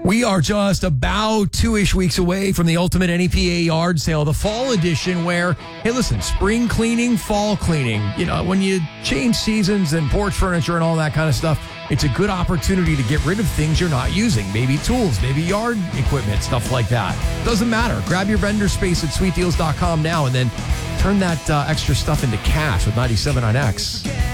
We are just about 2-ish weeks away from the ultimate NEPA yard sale, the fall edition, where, hey, listen, spring cleaning, fall cleaning, when you change seasons and porch furniture and all that kind of stuff, it's a good opportunity to get rid of things you're not using. Maybe tools, maybe yard equipment, stuff like that. Doesn't matter. Grab your vendor space at sweetdeals.com now and then turn that extra stuff into cash with 97 on X.